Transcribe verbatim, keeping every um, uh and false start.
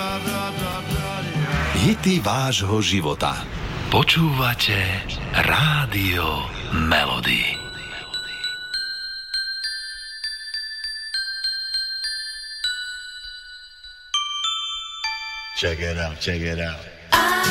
Hity vášho života. Počúvate Rádio Melody. Check it out, check it out.